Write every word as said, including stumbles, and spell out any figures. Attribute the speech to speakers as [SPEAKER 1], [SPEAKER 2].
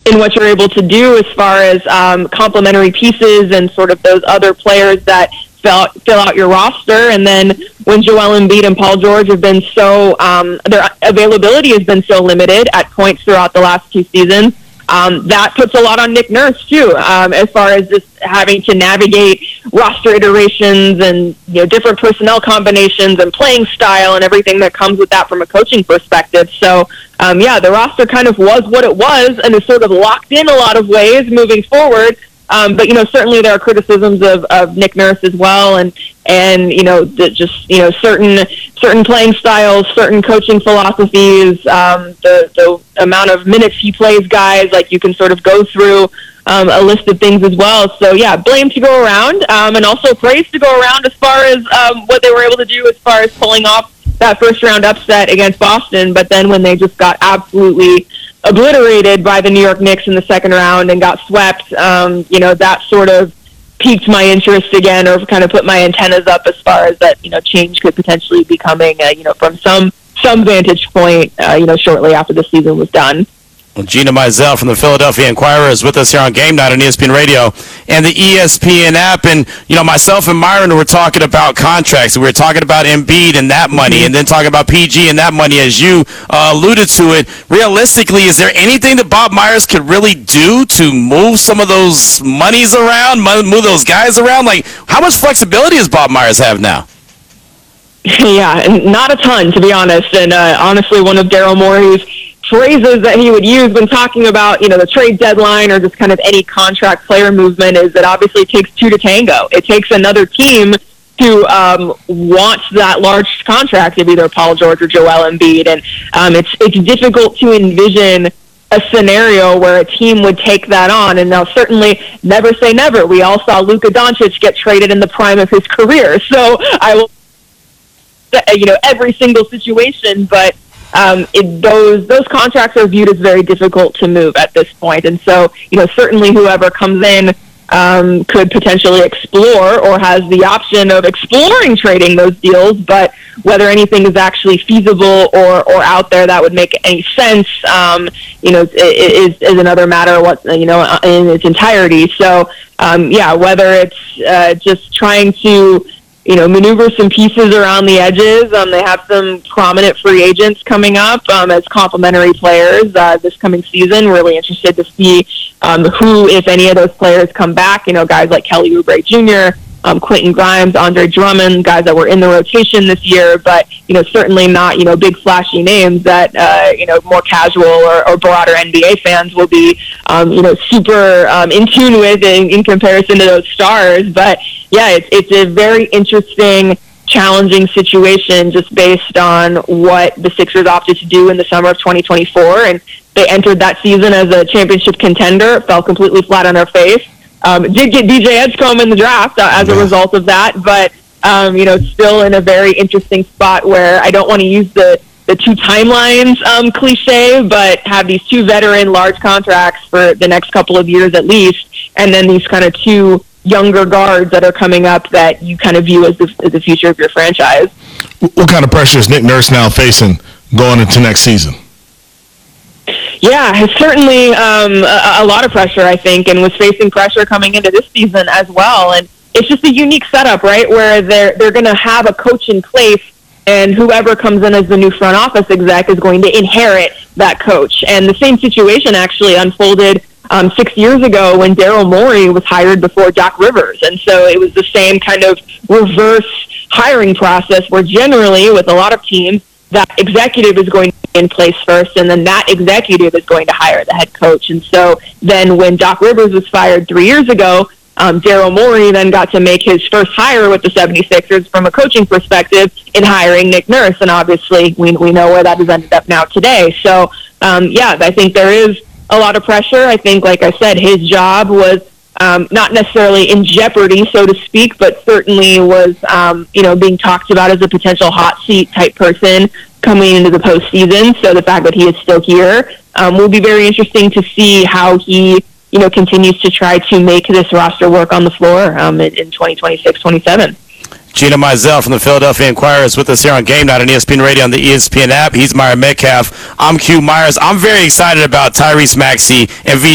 [SPEAKER 1] in what you're able to do as far as um, complementary pieces and sort of those other players that fill, fill out your roster. And then when Joel Embiid and Paul George have been so, um, their availability has been so limited at points throughout the last two seasons, Um, that puts a lot on Nick Nurse too, um, as far as just having to navigate roster iterations and, you know, different personnel combinations and playing style and everything that comes with that from a coaching perspective. So, um, yeah, the roster kind of was what it was and is sort of locked in a lot of ways moving forward. Um, but, you know, certainly there are criticisms of, of Nick Nurse as well, and, and you know, the, just, you know, certain certain playing styles, certain coaching philosophies, um, the, the amount of minutes he plays guys, like you can sort of go through um, a list of things as well. So, yeah, blame to go around, um, and also praise to go around as far as um, what they were able to do as far as pulling off that first-round upset against Boston. But then when they just got absolutely obliterated by the New York Knicks in the second round and got swept, um, you know, that sort of piqued my interest again, or kind of put my antennas up as far as that, you know, change could potentially be coming, uh, you know, from some some vantage point, uh, you know, shortly after the season was done.
[SPEAKER 2] Gina Mizell from the Philadelphia Inquirer is with us here on Game Night on E S P N Radio and the E S P N app. And, you know, myself and Myron were talking about contracts. We were talking about Embiid and that money, and then talking about P G and that money, as you uh, alluded to it. Realistically, is there anything that Bob Myers could really do to move some of those monies around, move those guys around? Like, how much flexibility does Bob Myers have now?
[SPEAKER 1] Yeah, not a ton, to be honest. And uh, honestly, one of Daryl Morey's phrases that he would use when talking about, you know, the trade deadline or just kind of any contract player movement is that obviously it takes two to tango. It takes another team to um, want that large contract of either Paul George or Joel Embiid. And um, it's it's difficult to envision a scenario where a team would take that on. And now certainly never say never. We all saw Luka Doncic get traded in the prime of his career. So I will, you know, every single situation, but Um, it, those those contracts are viewed as very difficult to move at this point. And so, you know, certainly whoever comes in um, could potentially explore or has the option of exploring trading those deals, but whether anything is actually feasible or, or out there that would make any sense, um, you know, is, is another matter, what, you know, in its entirety. So, um, yeah, whether it's uh, just trying to, you know, maneuver some pieces around the edges. Um, they have some prominent free agents coming up um, as complementary players uh, this coming season. Really interested to see um, who, if any of those players come back. You know, guys like Kelly Oubre Junior, um, Quentin Grimes, Andre Drummond, guys that were in the rotation this year, but, you know, certainly not, you know, big flashy names that, uh, you know, more casual or, or broader N B A fans will be, um, you know, super um, in tune with in, in comparison to those stars. But, yeah, it's, it's a very interesting, challenging situation just based on what the Sixers opted to do in the summer of twenty twenty-four. And they entered that season as a championship contender, fell completely flat on their face. Um, did get D J Edgecombe in the draft uh, as a result of that, but, um, you know, still in a very interesting spot where I don't want to use the, the two timelines um, cliche, but have these two veteran large contracts for the next couple of years at least, and then these kind of two younger guards that are coming up that you kind of view as the, as the future of your franchise.
[SPEAKER 3] What kind of pressure is Nick Nurse now facing going into next season?
[SPEAKER 1] Yeah, it's certainly um, a, a lot of pressure, I think, and was facing pressure coming into this season as well. And it's just a unique setup, right, where they're they're going to have a coach in place, and whoever comes in as the new front office exec is going to inherit that coach. And the same situation actually unfolded um, six years ago when Daryl Morey was hired before Doc Rivers. And so it was the same kind of reverse hiring process where generally with a lot of teams, that executive is going to be in place first, and then that executive is going to hire the head coach. And so then when Doc Rivers was fired three years ago, um, Daryl Morey then got to make his first hire with the seventy-sixers from a coaching perspective in hiring Nick Nurse. And obviously we we know where that has ended up now today. So, um, yeah, I think there is a lot of pressure. I think, like I said, his job was Um, not necessarily in jeopardy, so to speak, but certainly was, um, you know, being talked about as a potential hot seat type person coming into the postseason. So the fact that he is still here um, will be very interesting to see how he, you know, continues to try to make this roster work on the floor um, in, in twenty twenty-six twenty-seven.
[SPEAKER 2] Gina Mizell from the Philadelphia Inquirer is with us here on Game Night on E S P N Radio on the E S P N app. He's Myron Metcalf. I'm Q Myers. I'm very excited about Tyrese Maxey and V